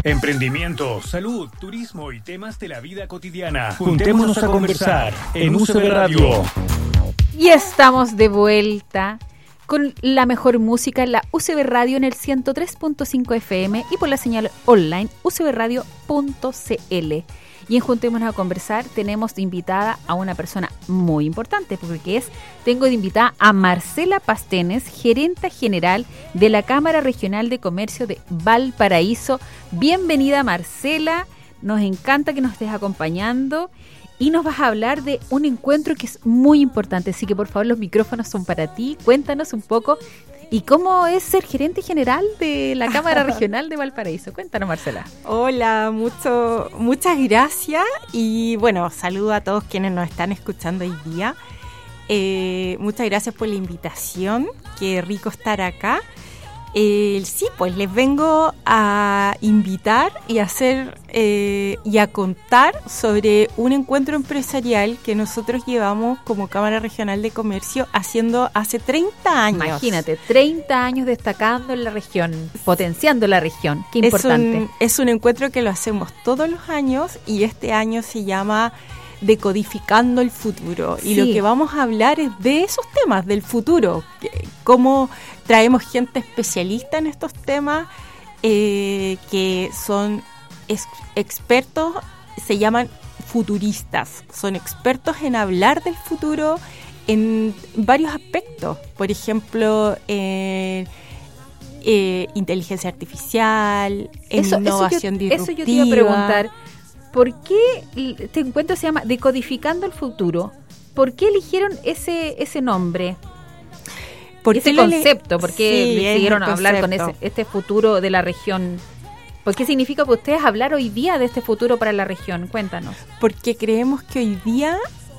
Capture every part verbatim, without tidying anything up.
Emprendimiento, salud, turismo y temas de la vida cotidiana. Juntémonos a conversar en U C B Radio. Y estamos de vuelta con la mejor música en la U C B Radio en el ciento tres punto cinco F M y por la señal online u c b radio punto c l. Y en Juntémonos a Conversar tenemos de invitada a una persona muy importante, porque es, tengo de invitada a Marcela Pastenes, gerenta general de la Cámara Regional de Comercio de Valparaíso. Bienvenida, Marcela, nos encanta que nos estés acompañando y nos vas a hablar de un encuentro que es muy importante, así que por favor los micrófonos son para ti. Cuéntanos un poco. ¿Y cómo es ser gerente general de la Cámara Regional de Valparaíso? Cuéntanos, Marcela. Hola, mucho, muchas gracias y bueno, saludo a todos quienes nos están escuchando hoy día. Eh, muchas gracias por la invitación, qué rico estar acá. Eh, sí, pues les vengo a invitar y a hacer eh, y a contar sobre un encuentro empresarial que nosotros llevamos como Cámara Regional de Comercio haciendo hace treinta años. Imagínate, treinta años destacando en la región, potenciando la región. Qué importante. Es un, es un encuentro que lo hacemos todos los años y este año se llama Decodificando el Futuro. Y sí, lo que vamos a hablar es de esos temas, del futuro, cómo traemos gente especialista en estos temas eh, que son ex- expertos, se llaman futuristas, son expertos en hablar del futuro en varios aspectos, por ejemplo, en eh, inteligencia artificial, en eso, innovación eso yo, disruptiva. Eso yo te iba a preguntar, ¿por qué este encuentro se llama Decodificando el Futuro? ¿Por qué eligieron ese, ese nombre? ¿Por ese concepto? ¿Por qué sí, decidieron hablar con ese, este futuro de la región? ¿Por qué significa para ustedes hablar hoy día de este futuro para la región? Cuéntanos. Porque creemos que hoy día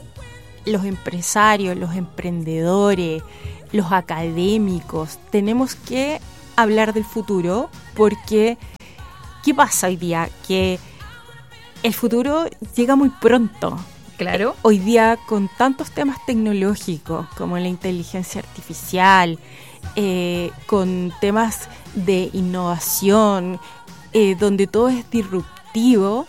los empresarios, los emprendedores, los académicos, tenemos que hablar del futuro porque ¿qué pasa hoy día? Que el futuro llega muy pronto. Claro. Hoy día con tantos temas tecnológicos como la inteligencia artificial, eh, con temas de innovación, eh, donde todo es disruptivo,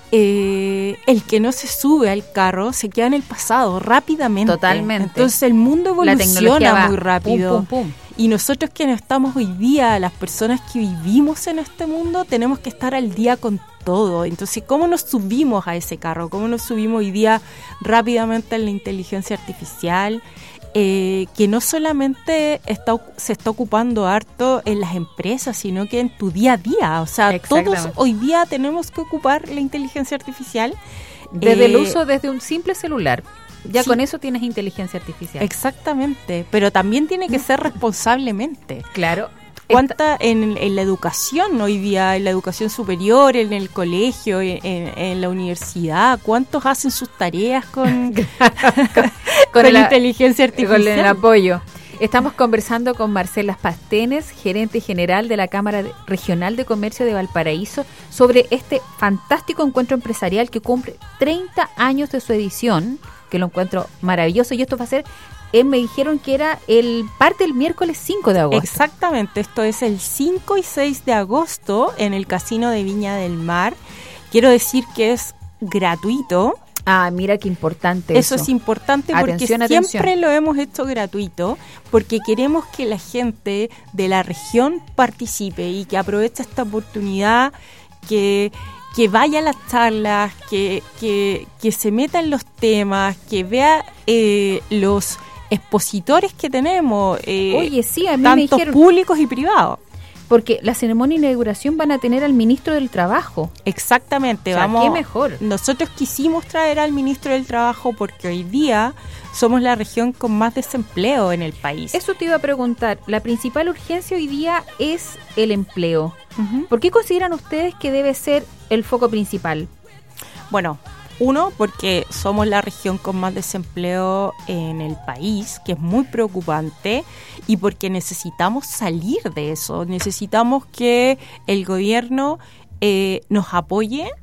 eh, el que no se sube al carro se queda en el pasado rápidamente. Totalmente. Entonces el mundo evoluciona muy rápido. Pum, pum, pum. Y nosotros que no estamos hoy día, las personas que vivimos en este mundo, tenemos que estar al día con todo. Entonces, ¿cómo nos subimos a ese carro? ¿Cómo nos subimos hoy día rápidamente a la inteligencia artificial? Eh, que no solamente está, se está ocupando harto en las empresas, sino que en tu día a día. O sea, todos hoy día tenemos que ocupar la inteligencia artificial. Desde eh, el uso, desde un simple celular. Ya sí, con eso tienes inteligencia artificial. Exactamente, pero también tiene que ser responsablemente. Claro. ¿Cuánta en, en la educación hoy día, en la educación superior, en el colegio, en, en la universidad, cuántos hacen sus tareas con, con, con, con la inteligencia artificial? Con el apoyo. Estamos conversando con Marcela Pastenes, gerente general de la Cámara Regional de Comercio de Valparaíso, sobre este fantástico encuentro empresarial que cumple treinta años de su edición, que lo encuentro maravilloso, y esto va a ser, eh, me dijeron que era el parte el miércoles cinco de agosto. Exactamente, esto es el cinco y seis de agosto en el Casino de Viña del Mar. Quiero decir que es gratuito. Ah, mira qué importante eso. Eso es importante porque atención, siempre atención. lo hemos hecho gratuito porque queremos que la gente de la región participe y que aproveche esta oportunidad, que, que vaya a las charlas, que, que, que se meta en los temas, que vea eh, los expositores que tenemos, eh, Oye, sí, a mí tantos me dijeron, públicos y privados. Porque la ceremonia de inauguración van a tener al ministro del Trabajo. Exactamente, o sea, vamos. ¿qué mejor? Nosotros quisimos traer al ministro del Trabajo porque hoy día somos la región con más desempleo en el país. Eso te iba a preguntar. La principal urgencia hoy día es el empleo. Uh-huh. ¿Por qué consideran ustedes que debe ser el foco principal? Bueno, uno, porque somos la región con más desempleo en el país, que es muy preocupante, y porque necesitamos salir de eso. Necesitamos que el gobierno eh, nos apoye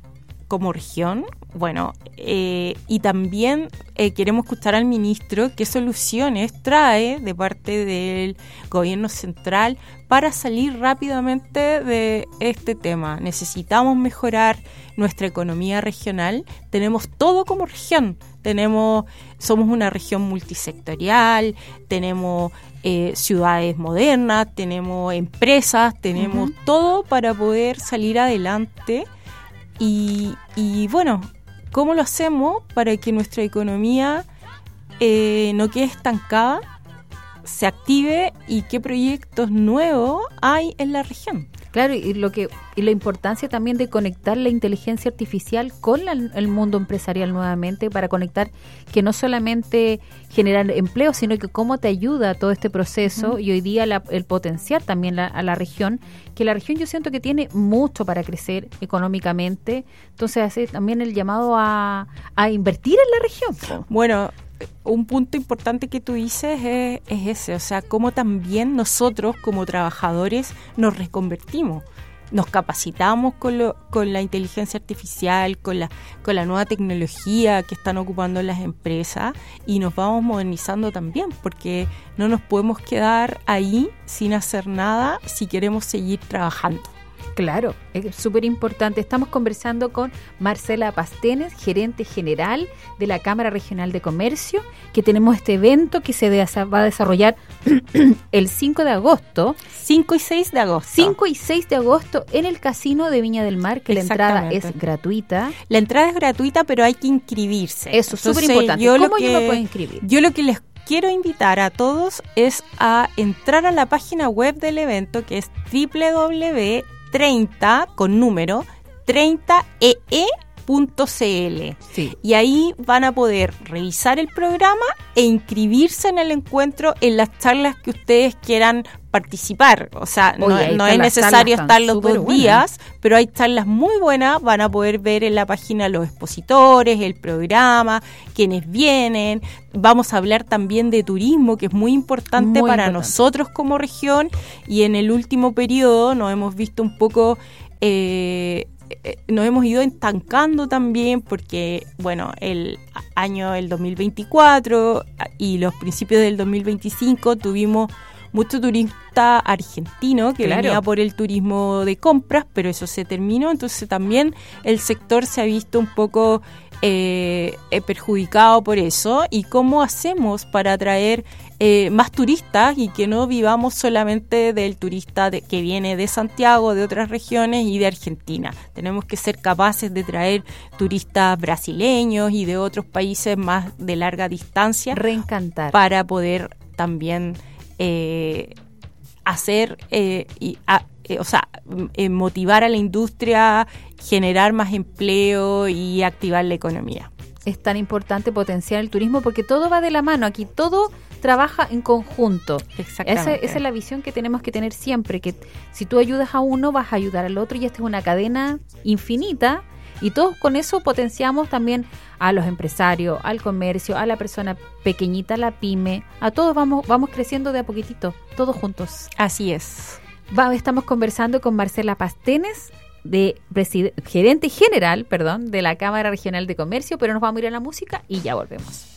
como región, bueno, eh, y también eh, queremos escuchar al ministro qué soluciones trae de parte del gobierno central para salir rápidamente de este tema. Necesitamos mejorar nuestra economía regional. Tenemos todo como región. Tenemos, somos una región multisectorial, tenemos eh, ciudades modernas, tenemos empresas, tenemos uh-huh. todo para poder salir adelante. Y, y bueno, ¿cómo lo hacemos para que nuestra economía eh, no quede estancada, se active y qué proyectos nuevos hay en la región? Claro, y lo que y la importancia también de conectar la inteligencia artificial con la, el mundo empresarial nuevamente, para conectar que no solamente generar empleo, sino que cómo te ayuda a todo este proceso uh-huh. y hoy día la, el potenciar también la, a la región, que la región yo siento que tiene mucho para crecer económicamente, entonces hace también el llamado a, a invertir en la región. Bueno, un punto importante que tú dices es, es ese, o sea, cómo también nosotros como trabajadores nos reconvertimos, nos capacitamos con, lo, con la inteligencia artificial, con la, con la nueva tecnología que están ocupando las empresas y nos vamos modernizando también, porque no nos podemos quedar ahí sin hacer nada si queremos seguir trabajando. Claro, es súper importante. Estamos conversando con Marcela Pastenes, gerente general de la Cámara Regional de Comercio, que tenemos este evento que se de- va a desarrollar el cinco de agosto. cinco y seis de agosto. cinco y seis de agosto en el Casino de Viña del Mar, que la entrada es gratuita. La entrada es gratuita, pero hay que inscribirse. Eso es súper importante. Yo ¿Cómo lo que, yo me puedo inscribir? Yo lo que les quiero invitar a todos es a entrar a la página web del evento, que es doble u doble u doble u punto treinta con número treinta e e punto c l. Sí. Y ahí van a poder revisar el programa e inscribirse en el encuentro en las charlas que ustedes quieran participar. O sea, Oye, no, no es necesario estar los dos buenas. días, pero hay charlas muy buenas. Van a poder ver en la página los expositores, el programa, quienes vienen. Vamos a hablar también de turismo, que es muy importante muy para importante. nosotros como región. Y en el último periodo nos hemos visto un poco... Eh, nos hemos ido estancando también porque, bueno, el año el dos mil veinticuatro y los principios del dos mil veinticinco tuvimos mucho turista argentino que claro. venía por el turismo de compras, pero eso se terminó, entonces también el sector se ha visto un poco eh, perjudicado por eso. ¿Y cómo hacemos para atraer eh, más turistas y que no vivamos solamente del turista de, que viene de Santiago, de otras regiones y de Argentina? Tenemos que ser capaces de traer turistas brasileños y de otros países más de larga distancia. Reencantar. Para poder también... Eh, hacer, eh, y, a, eh, o sea, eh, motivar a la industria, generar más empleo y activar la economía. Es tan importante potenciar el turismo porque todo va de la mano, aquí todo trabaja en conjunto. Exactamente. Esa, esa es la visión que tenemos que tener siempre, que si tú ayudas a uno, vas a ayudar al otro y esta es una cadena infinita. Y todos con eso potenciamos también a los empresarios, al comercio, a la persona pequeñita, a la pyme. A todos vamos vamos creciendo de a poquitito, todos juntos. Así es. Va, estamos conversando con Marcela Pastenes, de presid- gerente general, perdón, de la Cámara Regional de Comercio, pero nos vamos a ir a la música y ya volvemos.